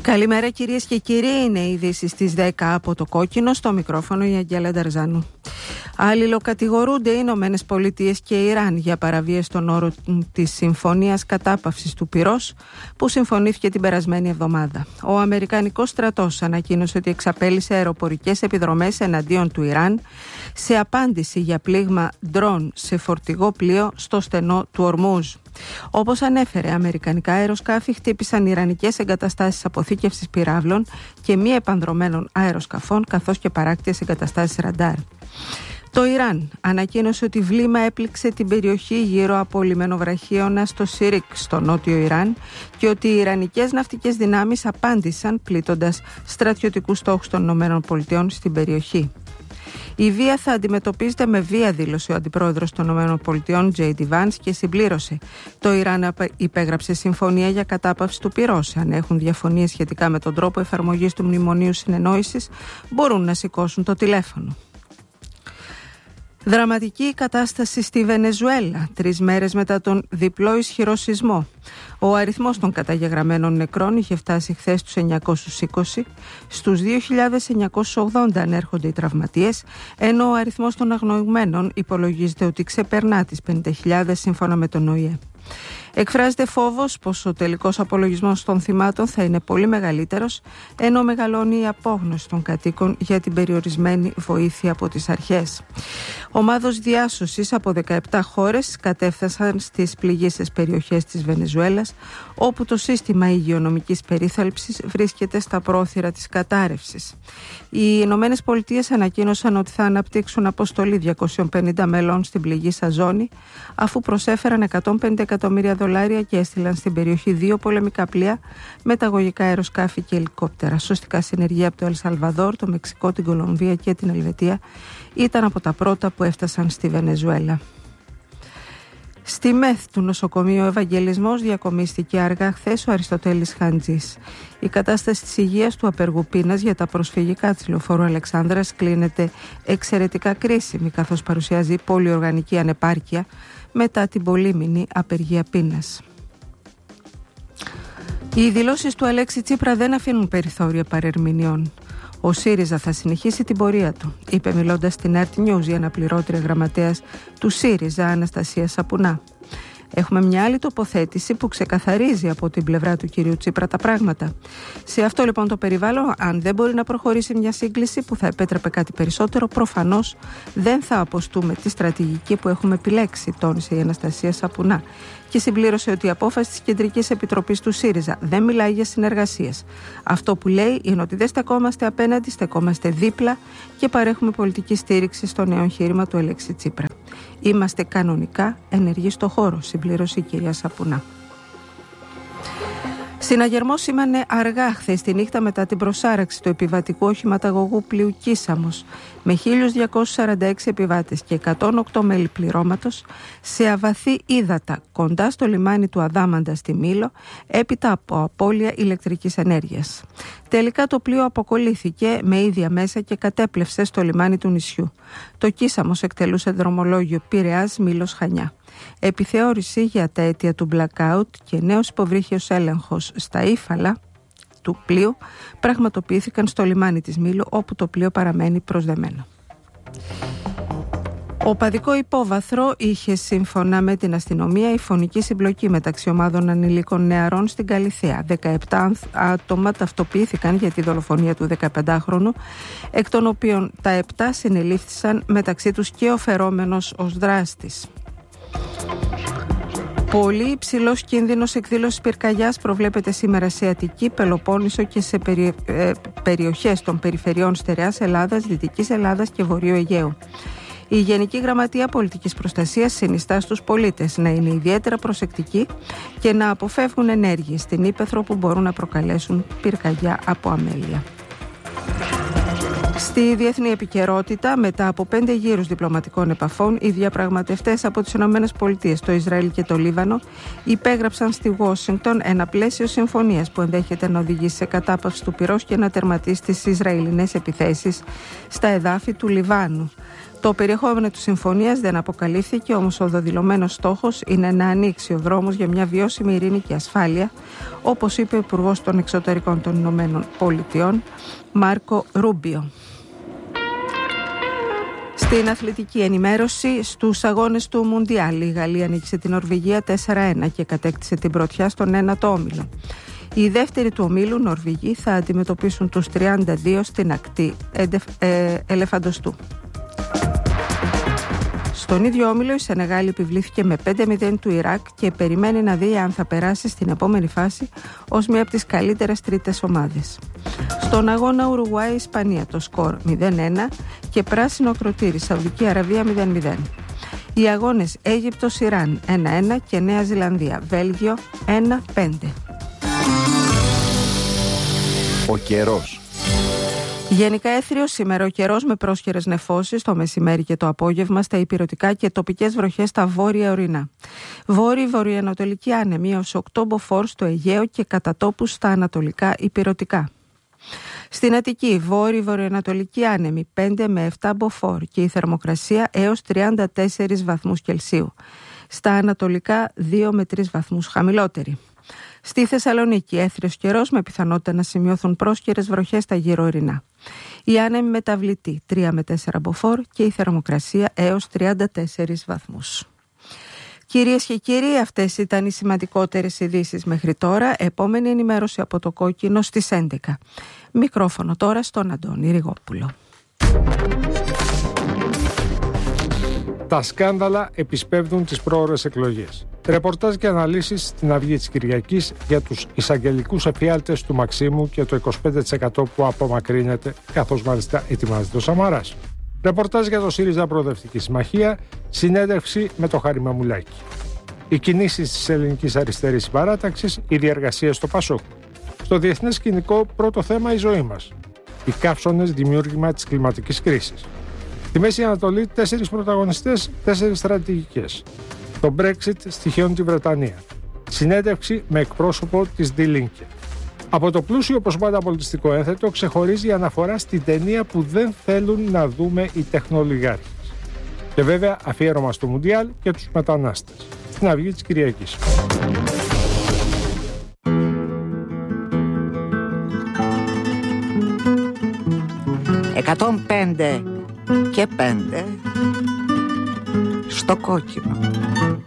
Καλημέρα κυρίες και κύριοι, είναι οι ειδήσεις στις 10 από το Κόκκινο, στο μικρόφωνο η Αγγέλα Νταρζάνου. Αλληλοκατηγορούνται οι Ηνωμένες Πολιτείες και Ιράν για παραβίαση των όρων της Συμφωνίας Κατάπαυσης του Πυρός που συμφωνήθηκε την περασμένη εβδομάδα. Ο Αμερικανικός στρατός ανακοίνωσε ότι εξαπέλυσε αεροπορικές επιδρομές εναντίον του Ιράν σε απάντηση για πλήγμα ντρόν σε φορτηγό πλοίο στο στενό του Ορμούζ. Όπως ανέφερε, αμερικανικά αεροσκάφη χτύπησαν ιρανικές εγκαταστάσεις αποθήκευσης πυράβλων και μη επανδρωμένων αεροσκαφών, καθώς και παράκτιες εγκαταστάσεις ραντάρ. Το Ιράν ανακοίνωσε ότι βλήμα έπληξε την περιοχή γύρω από λιμενοβραχίωνα στο Σιρίκ, στο νότιο Ιράν, και ότι οι ιρανικές ναυτικές δυνάμεις απάντησαν πλήττοντας στρατιωτικούς στόχους των ΗΠΑ στην περιοχή. Η βία θα αντιμετωπίζεται με βία, δήλωσε ο αντιπρόεδρος των ΗΠΑ, J.D. Vance, και συμπλήρωσε: το Ιράν υπέγραψε συμφωνία για κατάπαυση του πυρός. Αν έχουν διαφωνίες σχετικά με τον τρόπο εφαρμογής του Μνημονίου Συνεννόησης, μπορούν να σηκώσουν το τηλέφωνο. Δραματική κατάσταση στη Βενεζουέλα, 3 μέρες μετά τον διπλό ισχυρό σεισμό. Ο αριθμός των καταγεγραμμένων νεκρών είχε φτάσει χθες τους 920, στους 2.980 ανέρχονται οι τραυματίες, ενώ ο αριθμός των αγνοημένων υπολογίζεται ότι ξεπερνά τις 50.000 σύμφωνα με τον ΟΗΕ. Εκφράζεται φόβος πως ο τελικός απολογισμός των θυμάτων θα είναι πολύ μεγαλύτερος, ενώ μεγαλώνει η απόγνωση των κατοίκων για την περιορισμένη βοήθεια από τις αρχές. Ομάδος διάσωσης από 17 χώρες κατέφθασαν στις πληγείσες περιοχές της Βενεζουέλας, όπου το σύστημα υγειονομικής περίθαλψης βρίσκεται στα πρόθυρα της κατάρρευσης. Οι Ηνωμένες Πολιτείες ανακοίνωσαν ότι θα αναπτύξουν αποστολή 250 μελών στην πληγήσα ζώνη, αφού προσέφεραν $150 εκατομμύρια και έστειλαν στην περιοχή 2 πολεμικά πλοία, μεταγωγικά αεροσκάφη και ελικόπτερα. Σωστικά συνεργεία από το Ελσαλβαδόρ, το Μεξικό, την Κολομβία και την Ελβετία ήταν από τα πρώτα που έφτασαν στη Βενεζουέλα. Στη ΜΕΘ του νοσοκομείου Ευαγγελισμός διακομίστηκε αργά χθες ο Αριστοτέλης Χαντζής. Η κατάσταση της υγείας του απεργού πείνας για τα προσφυγικά της Λεωφόρου Αλεξάνδρας κλείνεται εξαιρετικά κρίσιμη, καθώς παρουσιάζει πολυοργανική ανεπάρκεια μετά την πολύμηνη απεργία πείνας. Οι δηλώσεις του Αλέξη Τσίπρα δεν αφήνουν περιθώρια παρερμηνιών. Ο ΣΥΡΙΖΑ θα συνεχίσει την πορεία του, είπε μιλώντας στην Earth News η αναπληρώτρια γραμματέας του ΣΥΡΙΖΑ, Αναστασία Σαπουνά. Έχουμε μια άλλη τοποθέτηση που ξεκαθαρίζει από την πλευρά του κυρίου Τσίπρα τα πράγματα. Σε αυτό λοιπόν το περιβάλλον, αν δεν μπορεί να προχωρήσει μια σύγκληση που θα επέτρεπε κάτι περισσότερο, προφανώς δεν θα αποστούμε τη στρατηγική που έχουμε επιλέξει, τόνισε η Αναστασία Σαπουνά. Και συμπλήρωσε ότι η απόφαση της Κεντρικής Επιτροπής του ΣΥΡΙΖΑ δεν μιλάει για συνεργασίες. Αυτό που λέει είναι ότι δεν στεκόμαστε απέναντι, στεκόμαστε δίπλα και παρέχουμε πολιτική στήριξη στο νέο εγχείρημα του Αλέξη Τσίπρα. Είμαστε κανονικά ενεργοί στο χώρο, συμπλήρωσε η κυρία Σαπουνά. Συναγερμός σήμανε αργά χθες τη νύχτα μετά την προσάραξη του επιβατικού οχηματαγωγού πλοίου Κίσαμος με 1.246 επιβάτες και 108 μέλη πληρώματος σε αβαθή ύδατα κοντά στο λιμάνι του Αδάμαντα στη Μήλο, έπειτα από απώλεια ηλεκτρικής ενέργειας. Τελικά το πλοίο αποκολλήθηκε με ίδια μέσα και κατέπλευσε στο λιμάνι του νησιού. Το Κίσαμος εκτελούσε δρομολόγιο Πειραιάς Μήλος Χανιά. Επιθεώρηση για τα αίτια του blackout και νέος υποβρύχιος έλεγχος στα ύφαλα του πλοίου πραγματοποιήθηκαν στο λιμάνι της Μήλου, όπου το πλοίο παραμένει προσδεμένο. Οπαδικό υπόβαθρο είχε, σύμφωνα με την αστυνομία, η φωνική συμπλοκή μεταξύ ομάδων ανηλίκων νεαρών στην Καλιθέα. 17 άτομα ταυτοποιήθηκαν για τη δολοφονία του 15χρονου, εκ των οποίων τα 7 συνελήφθησαν, μεταξύ τους και ο φερόμενος ως δράστης. Πολύ υψηλός κίνδυνος εκδήλωσης πυρκαγιάς προβλέπεται σήμερα σε Αττική, Πελοπόννησο και σε περιοχές των περιφερειών Στερεάς Ελλάδας, Δυτικής Ελλάδας και Βορείου Αιγαίου. Η Γενική Γραμματεία Πολιτικής Προστασίας συνιστά στους πολίτες να είναι ιδιαίτερα προσεκτικοί και να αποφεύγουν ενέργειες στην ύπαιθρο που μπορούν να προκαλέσουν πυρκαγιά από αμέλεια. Στη διεθνή επικαιρότητα, μετά από 5 γύρους διπλωματικών επαφών, οι διαπραγματευτές από τις ΗΠΑ, το Ισραήλ και το Λίβανο υπέγραψαν στη Ουάσιγκτον ένα πλαίσιο συμφωνίας που ενδέχεται να οδηγήσει σε κατάπαυση του πυρός και να τερματίσει τις Ισραηλινές επιθέσεις στα εδάφη του Λιβάνου. Το περιεχόμενο της συμφωνίας δεν αποκαλύφθηκε, όμως ο δεδηλωμένος στόχος είναι να ανοίξει ο δρόμος για μια βιώσιμη ειρήνη και ασφάλεια, όπως είπε ο Υπουργός των Εξωτερικών των Ηνωμένων Πολιτειών, Μάρκο Ρούμπιο. Στην αθλητική ενημέρωση, στους αγώνες του Μουντιάλ, η Γαλλία νίκησε την Νορβηγία 4-1 και κατέκτησε την πρωτιά στον ένατο όμιλο. Οι δεύτεροι του ομίλου, Νορβηγοί, θα αντιμετωπίσουν τους 32 στην ακτή Ελεφαντοστού. Στον ίδιο όμιλο η Σενεγάλη επιβλήθηκε με 5-0 του Ιράκ και περιμένει να δει αν θα περάσει στην επόμενη φάση ως μία από τις καλύτερες τρίτες ομάδες. Στον αγώνα Ουρουγουάη-Ισπανία το σκορ 0-1 και πράσινο ακροτήρι Σαουδική Αραβία 0-0. Οι αγώνες Αίγυπτος-Ιράν 1-1 και Νέα Ζηλανδία-Βέλγιο 1-5. Ο καιρός. Γενικά έθριος σήμερα ο καιρός με πρόσχερες νεφώσεις το μεσημέρι και το απόγευμα στα ηπειρωτικά και τοπικές βροχές στα βόρεια ορεινά. Βόρειο-βορειοανατολική άνεμη έως 8 μποφόρ στο Αιγαίο και κατά τόπους στα ανατολικά ηπειρωτικά. Στην Αττική βόρειο-βορειοανατολική άνεμη 5 με 7 μποφόρ και η θερμοκρασία έως 34 βαθμούς Κελσίου. Στα ανατολικά 2 με 3 βαθμούς χαμηλότερη. Στη Θεσσαλονίκη έθριος καιρός με πιθανότητα να σημειώθουν πρόσκαιρες βροχές στα γύρω ορεινά. Η άνεμη μεταβλητή 3 με 4 μποφόρ και η θερμοκρασία έως 34 βαθμούς. Κυρίες και κύριοι, αυτές ήταν οι σημαντικότερες ειδήσεις μέχρι τώρα. Επόμενη ενημέρωση από το Κόκκινο στις 11. Μικρόφωνο τώρα στον Αντώνη Ριγόπουλο. Τα σκάνδαλα επισπεύδουν τις πρόωρες εκλογές. Ρεπορτάζ και αναλύσεις στην Αυγή της Κυριακής για τους εισαγγελικούς εφιάλτες του Μαξίμου και το 25% που απομακρύνεται, καθώς μάλιστα ετοιμάζεται ο Σαμαράς. Ρεπορτάζ για το ΣΥΡΙΖΑ Προοδευτική Συμμαχία, συνέντευξη με το Χάρη Μαμουλάκη. Οι κινήσεις της ελληνικής αριστερής συμπαράταξης, οι διεργασίες στο ΠΑΣΟΚ. Στο διεθνές σκηνικό, πρώτο θέμα η ζωή μας. Οι καύσωνες δημιούργημα της κλιματικής κρίσης. Στη Μέση Ανατολή, 4 πρωταγωνιστές, 4 στρατηγικές. Το Brexit στοιχειώνει τη Βρετανία. Συνέντευξη με εκπρόσωπο της Die Linke. Από το πλούσιο όπως πάντα πολιτιστικό ένθετο ξεχωρίζει η αναφορά στην ταινία που δεν θέλουν να δούμε οι τεχνολιγάρχες. Και βέβαια αφιέρωμα στο Μουντιάλ και τους μετανάστες. Στην Αυγή της Κυριακής. 105 και 5 στο Κόκκινο.